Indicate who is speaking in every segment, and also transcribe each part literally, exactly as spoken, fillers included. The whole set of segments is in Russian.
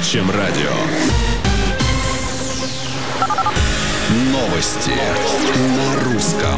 Speaker 1: чем радио. Новости на русском.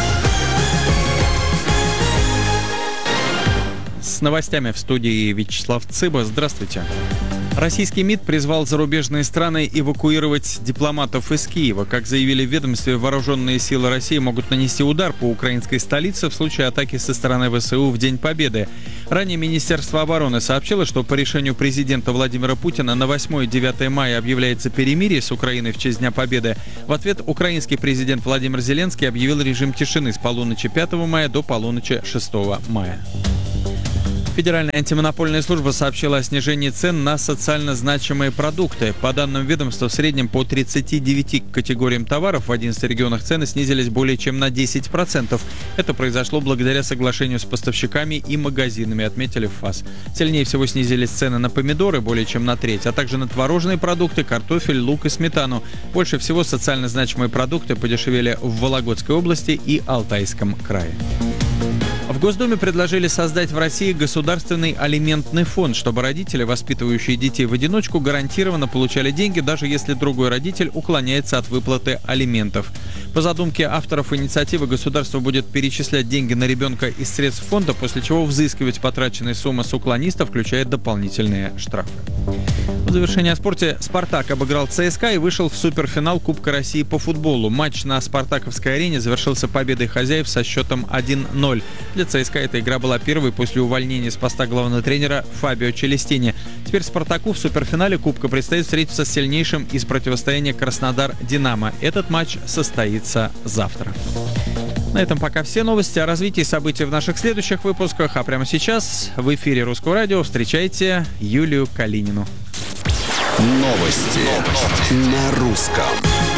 Speaker 2: С новостями в студии Вячеслав Цыба. Здравствуйте. Российский МИД призвал зарубежные страны эвакуировать дипломатов из Киева. Как заявили в ведомстве, вооруженные силы России могут нанести удар по украинской столице в случае атаки со стороны ВСУ в День Победы. Ранее Министерство обороны сообщило, что по решению президента Владимира Путина на восьмое и девятое мая объявляется перемирие с Украиной в честь Дня Победы. В ответ украинский президент Владимир Зеленский объявил режим тишины с полуночи пятого мая до полуночи шестого мая. Федеральная антимонопольная служба сообщила о снижении цен на социально значимые продукты. По данным ведомства, в среднем по тридцати девяти категориям товаров в одиннадцати регионах цены снизились более чем на десять процентов. Это произошло благодаря соглашению с поставщиками и магазинами, отметили в ФАС. Сильнее всего снизились цены на помидоры более чем на треть, а также на творожные продукты, картофель, лук и сметану. Больше всего социально значимые продукты подешевели в Вологодской области и Алтайском крае. В Госдуме предложили создать в России государственный алиментный фонд, чтобы родители, воспитывающие детей в одиночку, гарантированно получали деньги, даже если другой родитель уклоняется от выплаты алиментов. По задумке авторов инициативы, государство будет перечислять деньги на ребенка из средств фонда, после чего взыскивать потраченные суммы с уклониста, включая дополнительные штрафы. В завершение о спорте. «Спартак» обыграл ЦСКА и вышел в суперфинал Кубка России по футболу. Матч на Спартаковской арене завершился победой хозяев со счетом один ноль. Для ЦСКА эта игра была первой после увольнения с поста главного тренера Фабио Челестини. Теперь «Спартаку» в суперфинале Кубка предстоит встретиться с сильнейшим из противостояния «Краснодар-Динамо». Этот матч состоится завтра. На этом пока все новости. О развитии событий в наших следующих выпусках. А прямо сейчас в эфире Русского радио встречайте Юлию Калинину.
Speaker 1: Новости, Новости. На русском.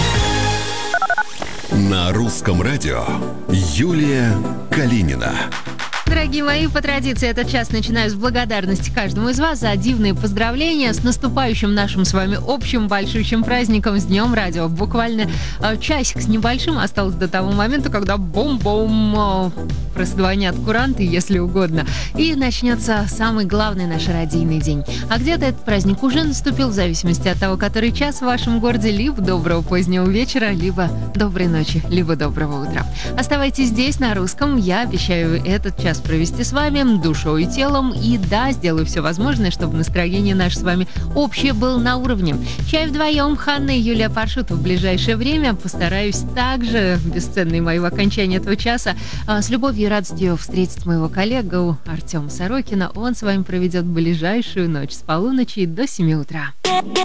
Speaker 1: На русском радио Юлия Калинина.
Speaker 3: Дорогие мои, по традиции этот час начинаю с благодарности каждому из вас за дивные поздравления с наступающим нашим с вами общим большущим праздником, с Днем Радио. Буквально э, часик с небольшим осталось до того момента, когда бум-бум э, прозвонят куранты, если угодно, и начнется самый главный наш радийный день. А где-то этот праздник уже наступил, в зависимости от того, который час в вашем городе. Либо доброго позднего вечера, либо доброй ночи, либо доброго утра. Оставайтесь здесь, на русском. Я обещаю этот час провести с вами душой и телом. И да, сделаю все возможное, чтобы настроение наше с вами общее было на уровне. Чай вдвоем, Ханна и Юлия Паршут. В ближайшее время постараюсь также, бесценные мои в окончании этого часа, с любовью и радостью встретить моего коллегу Артема Сорокина. Он с вами проведет ближайшую ночь с полуночи до семи утра.